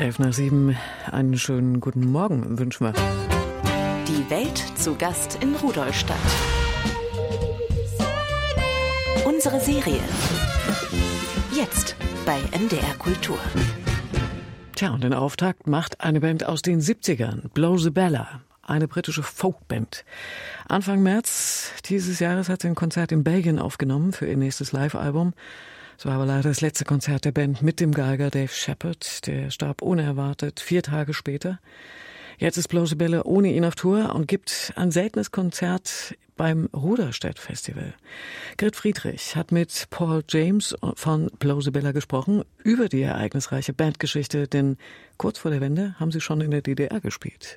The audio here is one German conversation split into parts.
11:07, einen schönen guten Morgen wünschen wir. Die Welt zu Gast in Rudolstadt. Unsere Serie. Jetzt bei MDR Kultur. Tja, und den Auftakt macht eine Band aus den 70ern, Blowzabella, eine britische Folkband. Anfang März dieses Jahres hat sie ein Konzert in Belgien aufgenommen für ihr nächstes Live-Album. Es war aber leider das letzte Konzert der Band mit dem Geiger Dave Shepherd. Der starb unerwartet 4 Tage später. Jetzt ist Blowzabella ohne ihn auf Tour und gibt ein seltenes Konzert beim Ruderstedt Festival. Grit Friedrich hat mit Paul James von Blowzabella gesprochen über die ereignisreiche Bandgeschichte, denn kurz vor der Wende haben sie schon in der DDR gespielt.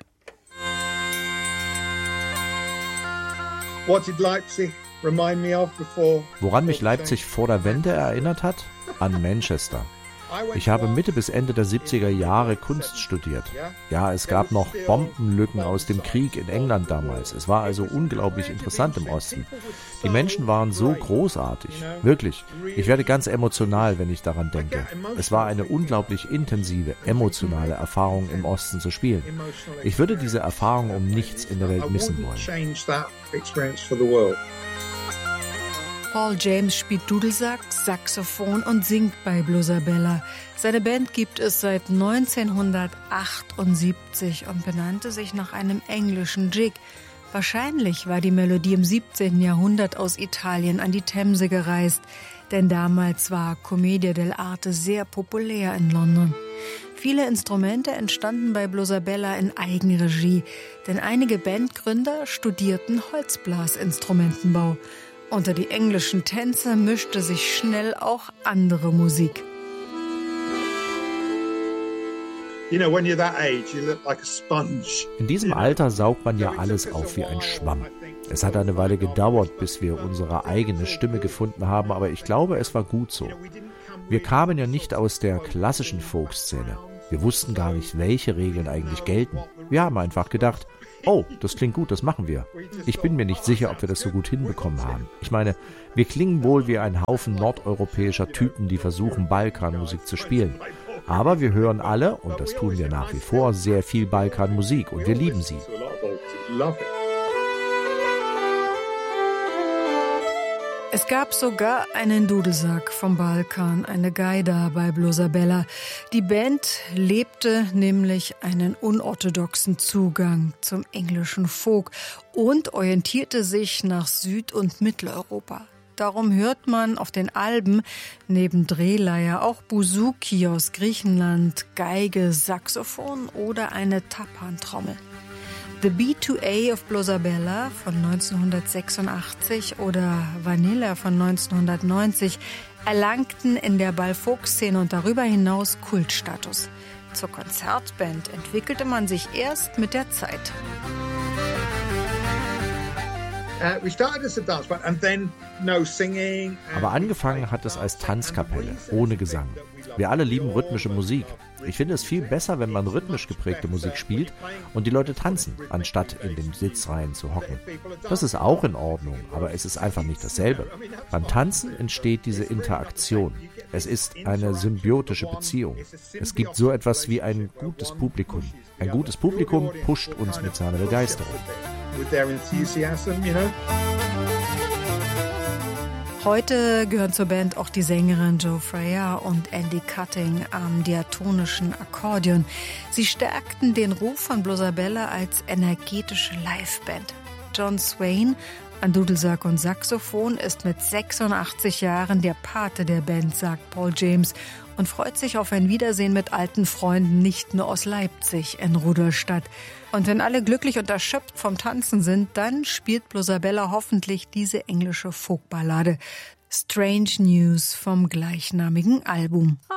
What did Leipzig remind me of before? Woran mich Leipzig vor der Wende erinnert hat? An Manchester. Ich habe Mitte bis Ende der 70er Jahre Kunst studiert. Ja, es gab noch Bombenlücken aus dem Krieg in England damals. Es war also unglaublich interessant im Osten. Die Menschen waren so großartig. Wirklich. Ich werde ganz emotional, wenn ich daran denke. Es war eine unglaublich intensive, emotionale Erfahrung, im Osten zu spielen. Ich würde diese Erfahrung um nichts in der Welt missen wollen. Paul James spielt Dudelsack, Saxophon und singt bei Blowzabella. Seine Band gibt es seit 1978 und benannte sich nach einem englischen Jig. Wahrscheinlich war die Melodie im 17. Jahrhundert aus Italien an die Themse gereist, denn damals war Commedia dell'arte sehr populär in London. Viele Instrumente entstanden bei Blowzabella in Eigenregie, denn einige Bandgründer studierten Holzblasinstrumentenbau. Unter die englischen Tänze mischte sich schnell auch andere Musik. In diesem Alter saugt man ja alles auf wie ein Schwamm. Es hat eine Weile gedauert, bis wir unsere eigene Stimme gefunden haben, aber ich glaube, es war gut so. Wir kamen ja nicht aus der klassischen Folkszene. Wir wussten gar nicht, welche Regeln eigentlich gelten. Wir haben einfach gedacht, oh, das klingt gut, das machen wir. Ich bin mir nicht sicher, ob wir das so gut hinbekommen haben. Ich meine, wir klingen wohl wie ein Haufen nordeuropäischer Typen, die versuchen, Balkanmusik zu spielen. Aber wir hören alle, und das tun wir nach wie vor, sehr viel Balkanmusik und wir lieben sie. Es gab sogar einen Dudelsack vom Balkan, eine Gaida bei Blowzabella. Die Band lebte nämlich einen unorthodoxen Zugang zum englischen Folk und orientierte sich nach Süd- und Mitteleuropa. Darum hört man auf den Alben neben Drehleier auch Bouzouki aus Griechenland, Geige, Saxophon oder eine Tapan-Trommel. The B2A of Blowzabella von 1986 oder Vanilla von 1990 erlangten in der Ball-Folk-Szene und darüber hinaus Kultstatus. Zur Konzertband entwickelte man sich erst mit der Zeit. Aber angefangen hat es als Tanzkapelle, ohne Gesang. Wir alle lieben rhythmische Musik. Ich finde es viel besser, wenn man rhythmisch geprägte Musik spielt und die Leute tanzen, anstatt in den Sitzreihen zu hocken. Das ist auch in Ordnung, aber es ist einfach nicht dasselbe. Beim Tanzen entsteht diese Interaktion. Es ist eine symbiotische Beziehung. Es gibt so etwas wie ein gutes Publikum. Ein gutes Publikum pusht uns mit seiner Begeisterung. Heute gehören zur Band auch die Sängerin Jo Freya und Andy Cutting am diatonischen Akkordeon. Sie stärkten den Ruf von Blowzabella als energetische Liveband. John Swain an Dudelsack und Saxophon ist mit 86 Jahren der Pate der Band, sagt Paul James, und freut sich auf ein Wiedersehen mit alten Freunden, nicht nur aus Leipzig in Rudolstadt. Und wenn alle glücklich und erschöpft vom Tanzen sind, dann spielt Blowzabella hoffentlich diese englische Folkballade Strange News vom gleichnamigen Album.